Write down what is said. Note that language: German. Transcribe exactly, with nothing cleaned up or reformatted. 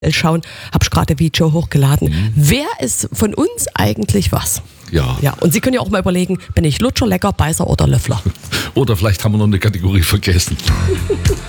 schauen, habe ich gerade ein Video hochgeladen. Mhm. Wer ist von uns eigentlich was? Ja. Ja. Und Sie können ja auch mal überlegen, bin ich Lutscher, Lecker, Beißer oder Löffler? Oder vielleicht haben wir noch eine Kategorie vergessen.